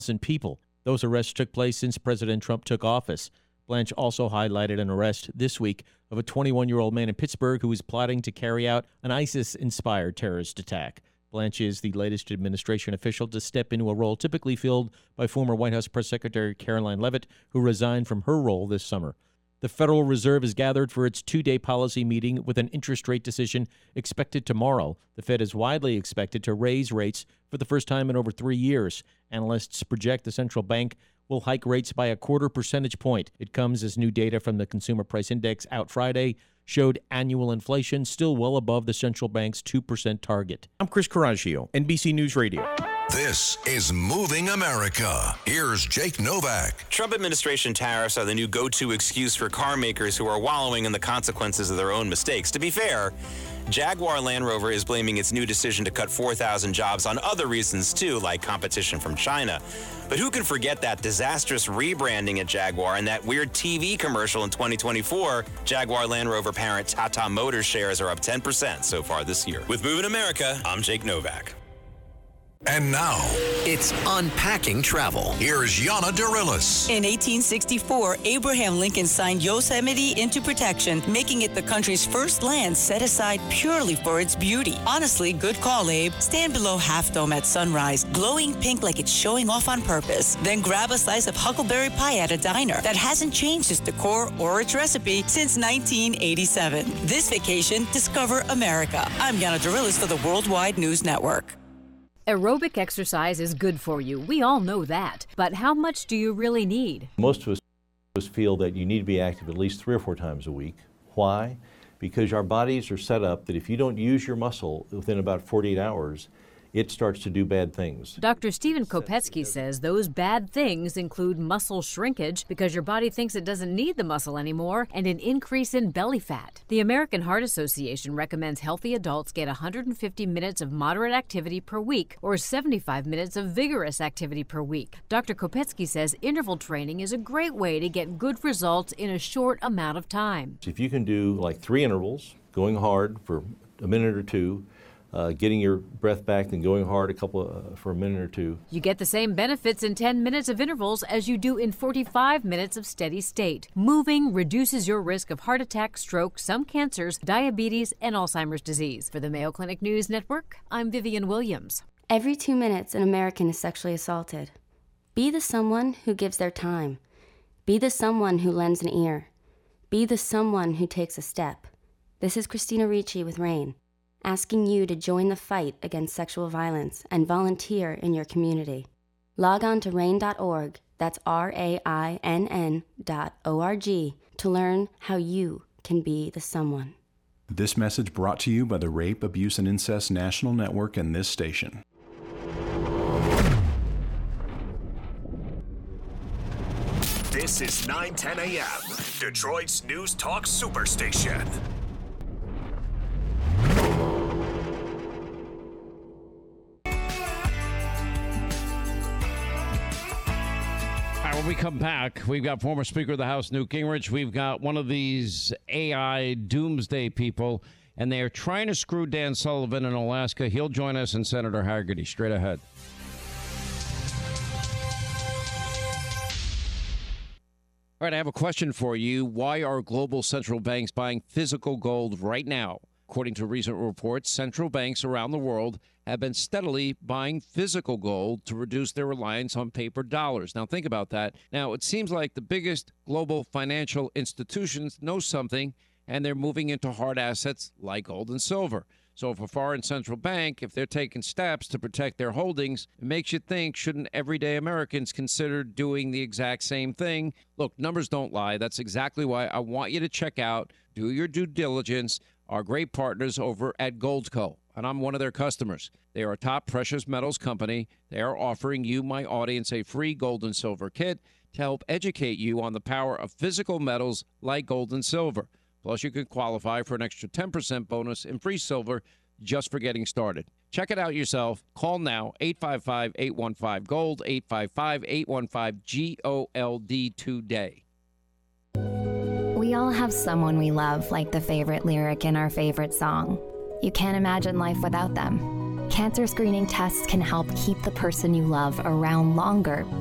people. Those arrests took place since President Trump took office. Blanche also highlighted an arrest this week of a 21-year-old man in Pittsburgh who was plotting to carry out an ISIS-inspired terrorist attack. Blanche is the latest administration official to step into a role typically filled by former White House Press Secretary Caroline Leavitt, who resigned from her role this summer. The Federal Reserve is gathered for its two-day policy meeting with an interest rate decision expected tomorrow. The Fed is widely expected to raise rates for the first time in over 3 years. Analysts project the central bank will hike rates by a quarter percentage point. It comes as new data from the Consumer Price Index out Friday showed annual inflation still well above the central bank's 2% target. I'm Chris Coraggio, NBC News Radio. This is Moving America. Here's Jake Novak. Trump administration tariffs are the new go-to excuse for car makers who are wallowing in the consequences of their own mistakes. To be fair, Jaguar Land Rover is blaming its new decision to cut 4,000 jobs on other reasons too, like competition from China. But who can forget that disastrous rebranding at Jaguar and that weird TV commercial in 2024? Jaguar Land Rover parent Tata Motors shares are up 10% so far this year. With Moving America, I'm Jake Novak. And now, it's Unpacking Travel. Here's Yana Dirilis. In 1864, Abraham Lincoln signed Yosemite into protection, making it the country's first land set aside purely for its beauty. Honestly, good call, Abe. Stand below Half Dome at sunrise, glowing pink like it's showing off on purpose. Then grab a slice of huckleberry pie at a diner that hasn't changed its decor or its recipe since 1987. This vacation, discover America. I'm Yana Dirilis for the Worldwide News Network. Aerobic exercise is good for you. We all know that. But how much do you really need? Most of us feel that you need to be active at least 3 or 4 times a week. Why? Because our bodies are set up that if you don't use your muscle within about 48 hours, it starts to do bad things. Dr. Stephen Kopetsky says those bad things include muscle shrinkage because your body thinks it doesn't need the muscle anymore and an increase in belly fat. The American Heart Association recommends healthy adults get 150 minutes of moderate activity per week or 75 minutes of vigorous activity per week. Dr. Kopetsky says interval training is a great way to get good results in a short amount of time. If you can do like 3 intervals, going hard for a minute or two, getting your breath back, then going hard for a minute or two. You get the same benefits in 10 minutes of intervals as you do in 45 minutes of steady state. Moving reduces your risk of heart attack, stroke, some cancers, diabetes, and Alzheimer's disease. For the Mayo Clinic News Network, I'm Vivian Williams. Every 2 minutes, an American is sexually assaulted. Be the someone who gives their time. Be the someone who lends an ear. Be the someone who takes a step. This is Christina Ricci with RAIN, asking you to join the fight against sexual violence and volunteer in your community. Log on to RAIN.org, that's RAINN.org, to learn how you can be the someone. This message brought to you by the Rape, Abuse, and Incest National Network and this station. This is 910 AM, Detroit's News Talk Superstation. When we come back, we've got former Speaker of the House, Newt Gingrich. We've got one of these AI doomsday people, and they are trying to screw Dan Sullivan in Alaska. He'll join us, and Senator Hagerty. Straight ahead. All right, I have a question for you. Why are global central banks buying physical gold right now? According to recent reports, central banks around the world have been steadily buying physical gold to reduce their reliance on paper dollars. Now, think about that. Now, it seems like the biggest global financial institutions know something, and they're moving into hard assets like gold and silver. So if a foreign central bank, if they're taking steps to protect their holdings, it makes you think, shouldn't everyday Americans consider doing the exact same thing? Look, numbers don't lie. That's exactly why I want you to check out, do your due diligence, our great partners over at Goldco. And I'm one of their customers. They are a top precious metals company. They are offering you, my audience, a free gold and silver kit to help educate you on the power of physical metals like gold and silver. Plus, you can qualify for an extra 10% bonus in free silver just for getting started. Check it out yourself. Call now, 855-815-GOLD, 855-815-GOLD today. We all have someone we love, like the favorite lyric in our favorite song. You can't imagine life without them. Cancer screening tests can help keep the person you love around longer